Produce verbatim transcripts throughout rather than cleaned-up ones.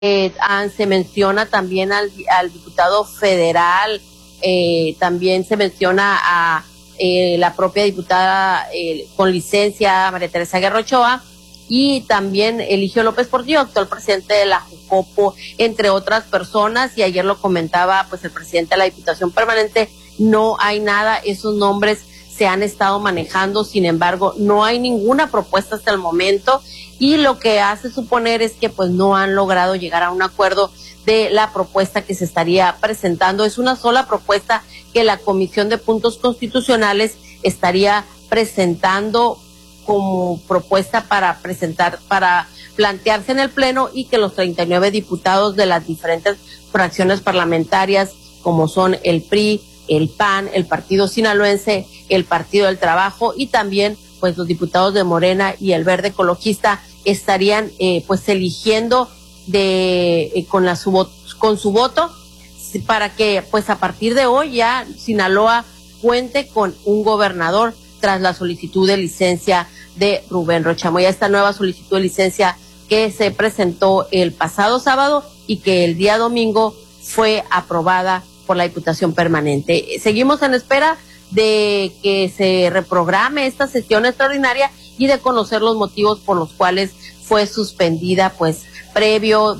Eh, ah, se menciona también al, al diputado federal, eh, también se menciona a eh, la propia diputada eh, con licencia, María Teresa Guerra Ochoa, y también Eligio López Portillo, actual presidente de la Jucopo, entre otras personas, y ayer lo comentaba pues el presidente de la Diputación Permanente, no hay nada, esos nombres se han estado manejando, sin embargo, no hay ninguna propuesta hasta el momento, y lo que hace suponer es que pues no han logrado llegar a un acuerdo de la propuesta que se estaría presentando. Es una sola propuesta que la Comisión de Puntos Constitucionales estaría presentando como propuesta para presentar, para plantearse en el Pleno, y que los treinta y nueve diputados de las diferentes fracciones parlamentarias, como son el P R I, el P A N, el Partido Sinaloense, el Partido del Trabajo, y también pues los diputados de Morena y el Verde Ecologista, estarían eh, pues eligiendo de eh, con la su con su voto, para que pues a partir de hoy ya Sinaloa cuente con un gobernador tras la solicitud de licencia de Rubén Rocha Moya, esta nueva solicitud de licencia que se presentó el pasado sábado y que el día domingo fue aprobada por la Diputación Permanente. Seguimos en espera de que se reprograme esta sesión extraordinaria y de conocer los motivos por los cuales fue suspendida, pues previo,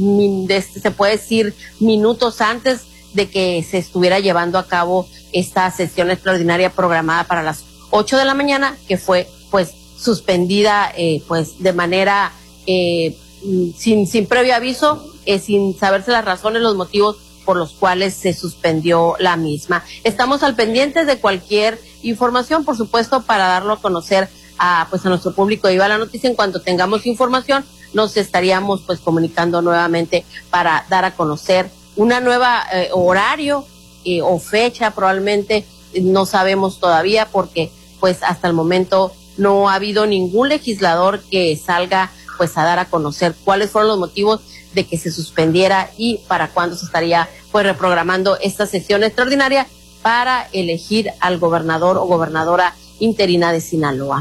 de, se puede decir, minutos antes de que se estuviera llevando a cabo esta sesión extraordinaria programada para las ocho de la mañana, que fue pues suspendida eh, pues de manera eh, sin, sin previo aviso, eh, sin saberse las razones, los motivos por los cuales se suspendió la misma. Estamos al pendiente de cualquier información, por supuesto, para darlo a conocer a pues a nuestro público. Iba la noticia, en cuanto tengamos información, nos estaríamos pues comunicando nuevamente para dar a conocer una nueva eh, horario eh, o fecha, probablemente eh, no sabemos todavía, porque pues hasta el momento no ha habido ningún legislador que salga pues a dar a conocer cuáles fueron los motivos de que se suspendiera y para cuándo se estaría pues reprogramando esta sesión extraordinaria para elegir al gobernador o gobernadora interina de Sinaloa.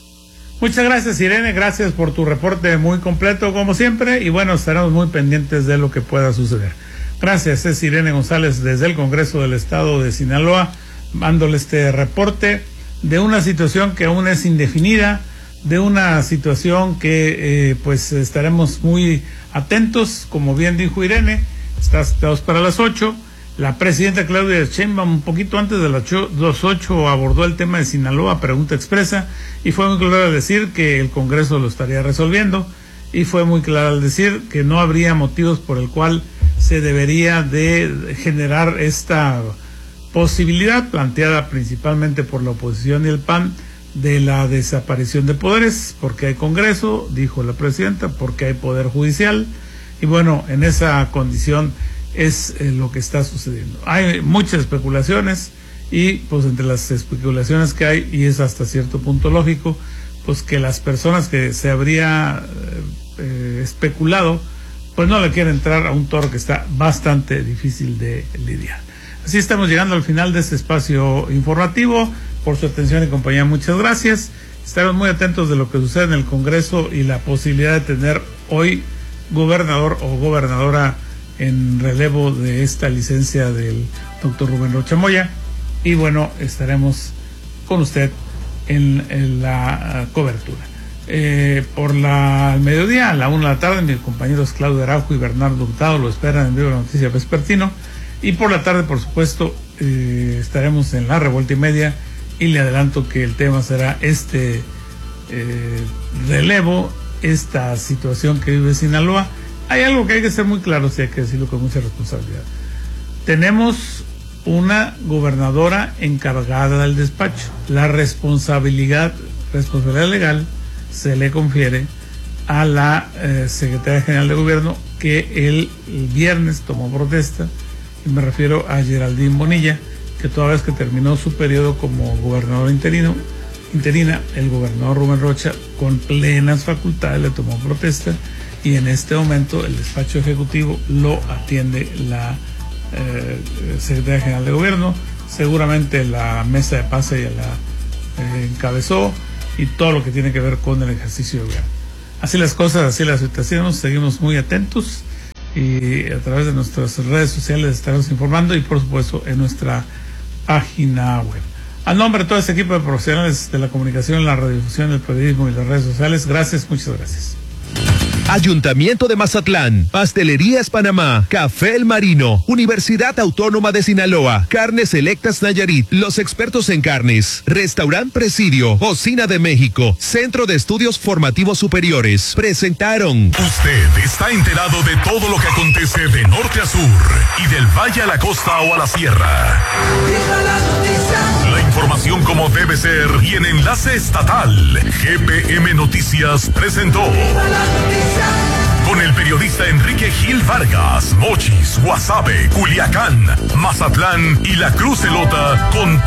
Muchas gracias, Irene, gracias por tu reporte muy completo como siempre, y bueno, estaremos muy pendientes de lo que pueda suceder. Gracias, es Irene González desde el Congreso del Estado de Sinaloa, dándole este reporte de una situación que aún es indefinida, de una situación que eh, pues estaremos muy atentos, como bien dijo Irene, está citados para las ocho. La presidenta Claudia Sheinbaum, un poquito antes de las ocho, abordó el tema de Sinaloa, pregunta expresa, y fue muy clara al decir que el Congreso lo estaría resolviendo, y fue muy clara al decir que no habría motivos por el cual se debería de generar esta posibilidad planteada principalmente por la oposición y el P A N de la desaparición de poderes, porque hay Congreso, dijo la presidenta, porque hay Poder Judicial, y bueno, en esa condición es eh, lo que está sucediendo. Hay muchas especulaciones, y pues entre las especulaciones que hay, y es hasta cierto punto lógico, pues que las personas que se habría eh, especulado, pues no le quieren entrar a un toro que está bastante difícil de lidiar. Así estamos llegando al final de este espacio informativo. Por su atención y compañía, muchas gracias. Estaremos muy atentos de lo que sucede en el Congreso y la posibilidad de tener hoy gobernador o gobernadora en relevo de esta licencia del doctor Rubén Rocha Moya. Y bueno, estaremos con usted en, en la uh, cobertura. Eh, por la al mediodía, a la una de la tarde, mis compañeros Claudio Araujo y Bernardo Hurtado lo esperan en Vivo la Noticia Vespertino. Y por la tarde, por supuesto, eh, estaremos en la revuelta y media. Y le adelanto que el tema será este eh, relevo, esta situación que vive Sinaloa. Hay algo que hay que ser muy claro, sí hay que decirlo con mucha responsabilidad. Tenemos una gobernadora encargada del despacho. La responsabilidad, responsabilidad legal se le confiere a la eh, Secretaria General de Gobierno, que el, el viernes tomó protesta, y me refiero a Geraldine Bonilla, que toda vez que terminó su periodo como gobernador interino, interina, el gobernador Rubén Rocha, con plenas facultades, le tomó protesta, y en este momento el despacho ejecutivo lo atiende la eh, Secretaría General de Gobierno. Seguramente la mesa de paz ella la eh, encabezó, y todo lo que tiene que ver con el ejercicio de gobierno. Así las cosas, así las situaciones, seguimos muy atentos. y a través de nuestras redes sociales estaremos informando y por supuesto en nuestra página web. A nombre de todo este equipo de profesionales de la comunicación, la radiodifusión, el periodismo y las redes sociales, gracias, muchas gracias. Ayuntamiento de Mazatlán, Pastelerías Panamá, Café El Marino, Universidad Autónoma de Sinaloa, Carnes Selectas Nayarit, los expertos en carnes, Restaurant Presidio, Cocina de México, Centro de Estudios Formativos Superiores, presentaron. Usted está enterado de todo lo que acontece de norte a sur y del valle a la costa o a la sierra. La información como debe ser y en enlace estatal. G P M Noticias presentó. Con el periodista Enrique Gil Vargas, Mochis, Guasave, Culiacán, Mazatlán y la Cruz Elota con